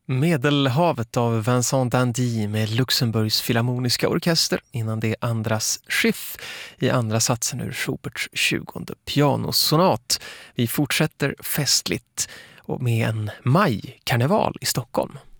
Medelhavet av Vincent Dandy med Luxemburgs filharmoniska orkester, innan det Andras Schiff i andra satsen ur Schuberts 20:e pianosonat. Vi fortsätter festligt och med en majkarneval i Stockholm.